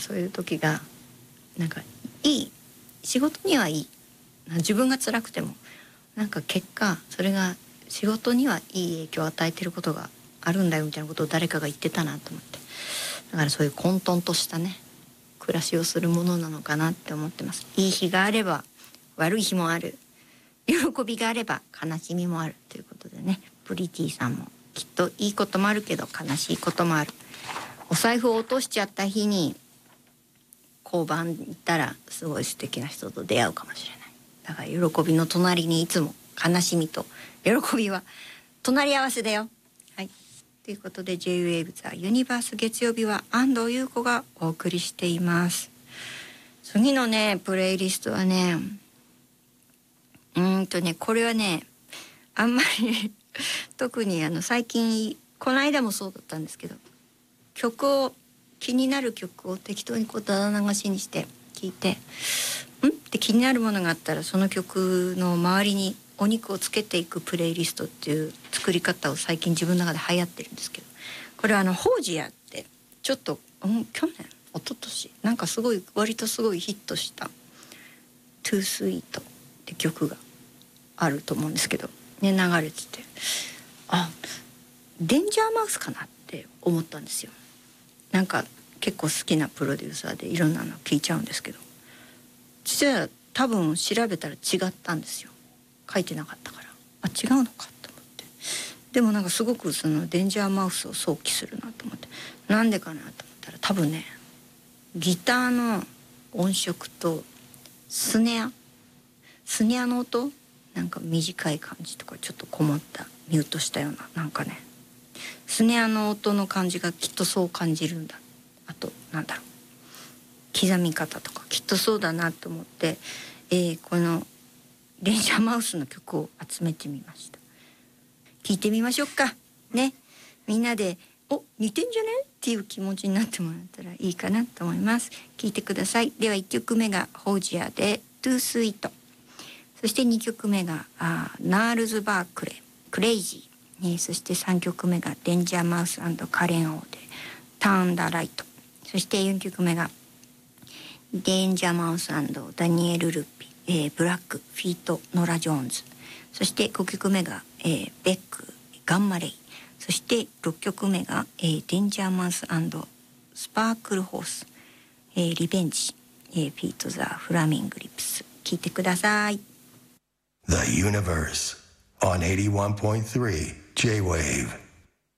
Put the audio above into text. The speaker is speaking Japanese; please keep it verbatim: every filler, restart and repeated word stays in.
そういう時がなんかいい、仕事にはいい、自分が辛くてもなんか結果それが仕事にはいい影響を与えてることがあるんだよみたいなことを誰かが言ってたなと思って、だからそういう混沌としたね暮らしをするものなのかなって思ってます。いい日があれば悪い日もある、喜びがあれば悲しみもあるということでね、プリティさんもきっといいこともあるけど悲しいこともある。お財布を落としちゃった日に交番行ったらすごい素敵な人と出会うかもしれない。だから喜びの隣にいつも悲しみと喜びは隣り合わせだよ。はい、ということで J-Wave The Universe 月曜日は安藤優子がお送りしています。次のねプレイリストはね、うーんとねこれはねあんまり特にあの最近この間もそうだったんですけど、曲を気になる曲を適当にこうだだ流しにして聴いて、んって気になるものがあったらその曲の周りにお肉をつけていくプレイリストっていう作り方を最近自分の中で流行ってるんですけど、これはあのホージアってちょっと、うん、去年一昨年なんかすごい割とすごいヒットした「トゥースイート」って曲があると思うんですけどね、流れてて、あ、デンジャーマウスかなって思ったんですよ。なんか結構好きなプロデューサーでいろんなの聞いちゃうんですけど、実は多分調べたら違ったんですよ。書いてなかったから、あ、違うのかと思って、でもなんかすごくそのデンジャーマウスを想起するなと思って、なんでかなと思ったら多分ねギターの音色とスネアスネアの音、なんか短い感じとかちょっとこもったミュートしたような、なんかねスネアの音の感じがきっとそう感じるんだ、あとなんだろう刻み方とかきっとそうだなと思って、えー、このデンジャーマウスの曲を集めてみました。聞いてみましょうかね。みんなでお似てんじゃねっていう気持ちになってもらったらいいかなと思います。聞いてください。ではいっきょくめがホージアでトゥースイート、そしてにきょくめがあーナールズバークレクレイジー、ね、そしてさんきょくめがデンジャーマウス&カレンオーでターンダライト、そしてよんきょくめがデンジャーマウス&ダニエル・ルッピ、えー、ブラックフィートノラ・ジョーンズ、そしてごきょくめが、えー、ベックガンマレイ、そしてろっきょくめが、えー、デンジャーマウス&スパークルホース、えー、リベンジ、えー、フィート・ザ・フラミング・リップス。聞いてください。 The Universe on エイティワンポイントスリー J-Wave